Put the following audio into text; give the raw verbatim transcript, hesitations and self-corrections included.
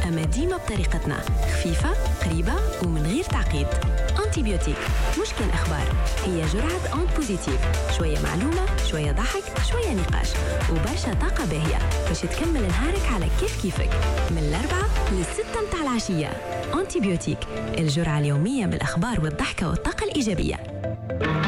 أما ديما بطريقتنا، خفيفة قريبة ومن غير تعقيد. أنتيبيوتيك مش كان أخبار، هي جرعة أنت بوزيتيف، شوية معلومة شوية ضحك شوية نقاش وبرشا طاقة باهية باش تكمل نهارك على كيف كيفك من الأربعة للستة متاع العشية. أنتيبيوتيك، الجرعة اليومية بالأخبار والضحكة والطاقة الإيجابية.